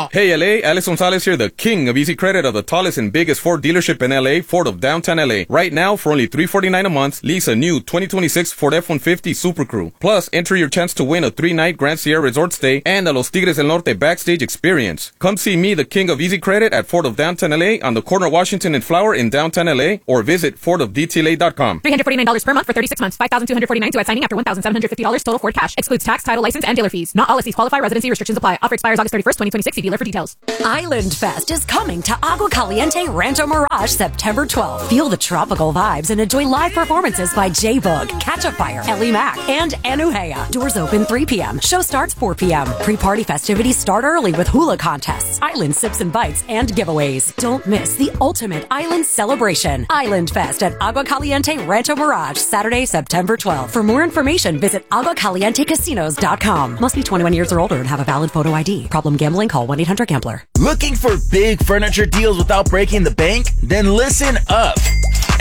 Hey LA, Alex Gonzalez here, the king of easy credit of the tallest and biggest Ford dealership in LA, Ford of downtown LA. Right now, for only $349 a month, lease a new 2026 Ford F-150 Super Crew. Plus, enter your chance to win a 3-night Grand Sierra resort stay and a Los Tigres del Norte backstage experience. Come see me, the king of easy credit, at Ford of downtown LA on the corner of Washington and Flower in downtown LA, or visit FordofDTLA.com. $349 per month for 36 months. $5,249 to add signing after $1,750 total Ford cash. Excludes tax, title, license, and dealer fees. Not all lessee qualify. Residency restrictions apply. Offer expires August 31st, 2026. See dealer for details. Island Fest is coming to Agua Caliente Rancho Mirage September 12th. Feel the tropical vibes and enjoy live performances by J-Boog, Catch a Fire, Ellie Mac, and Anuhea. Doors open 3 p.m. Show starts 4 p.m. Pre-party festivities start early with hula contests, island sips and bites, and giveaways. Don't miss the ultimate island celebration. Island Fest at Agua Caliente Rancho Mirage, Saturday, September 12th. For more information, visit aguacalientecasinos.com. Must be 21 years or older and have a valid photo ID. Problem gambling? Call 1-800-GAMBLER. Looking for big furniture deals without breaking the bank? Then listen up.